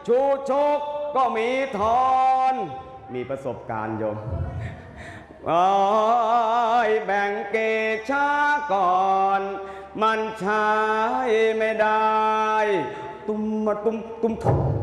ชูชกก็มีทอน มีประสบการณ์โยมแบ่งเกช้าก่อน มันใช้ไม่ได้ ตุ้มมาตุ้มตุ้ม